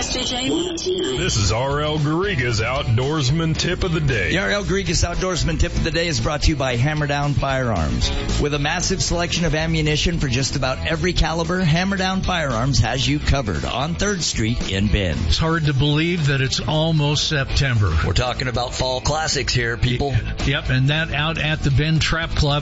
KSJJ 102.9. This is R.L. Garriga's Outdoorsman Tip of the Day. The R.L. Garriga's Outdoorsman Tip of the Day is brought to you by Hammer Down Firearms. With a massive selection of ammunition for just about every caliber, Hammer Down Firearms has you covered on 3rd Street in Bend. It's hard to believe that it's almost September. We're talking about fall classics here, people. Yep, and that out at the Bend Trap Club.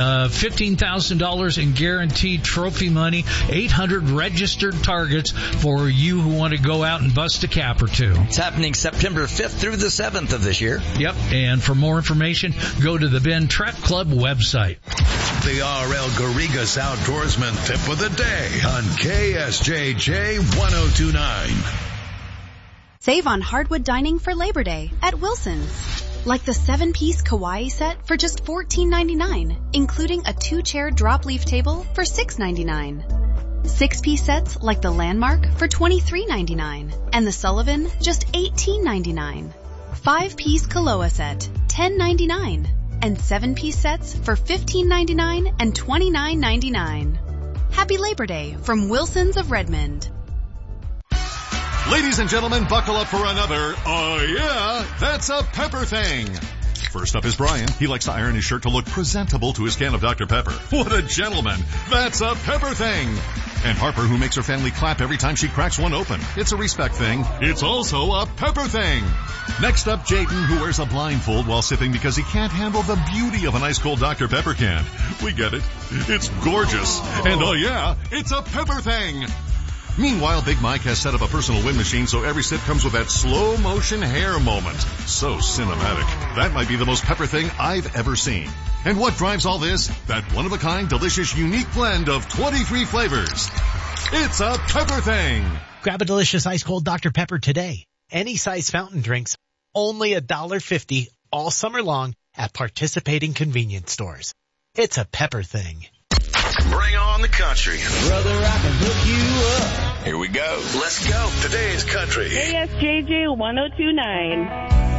$15,000 in guaranteed trophy money, 800 registered targets for you who want to go out and bust a cap or two. It's happening September 5th through the 7th of this year. Yep, and for more information, go to the Bend Trap Club website. The R.L. Garriga's Outdoorsman Tip of the Day on KSJJ 102.9. Save on hardwood dining for Labor Day at Wilson's. Like the 7-piece Kauai set for just $14.99, including a 2-chair drop leaf table for $6.99. 6-piece sets like the Landmark for $23.99 and the Sullivan just $18.99. 5-piece Kaloa set $10.99 and 7-piece sets for $15.99 and $29.99. Happy Labor Day from Wilson's of Redmond. Ladies and gentlemen, buckle up for another, that's a Pepper thing. First up is Brian. He likes to iron his shirt to look presentable to his can of Dr. Pepper. What a gentleman. That's a Pepper thing. And Harper, who makes her family clap every time she cracks one open. It's a respect thing. It's also a Pepper thing. Next up, Jaden, who wears a blindfold while sipping because he can't handle the beauty of an ice cold Dr. Pepper can. We get it. It's gorgeous. And it's a Pepper thing. Meanwhile, Big Mike has set up a personal wind machine so every sip comes with that slow motion hair moment. So cinematic. That might be the most Pepper thing I've ever seen. And what drives all this? That one-of-a-kind, delicious, unique blend of 23 flavors. It's a Pepper thing. Grab a delicious ice-cold Dr. Pepper today. Any size fountain drinks, only $1.50 all summer long at participating convenience stores. It's a Pepper thing. Bring on the country. Brother, I can hook you up. Here we go. Let's go. Today's country. KSJJ 102.9.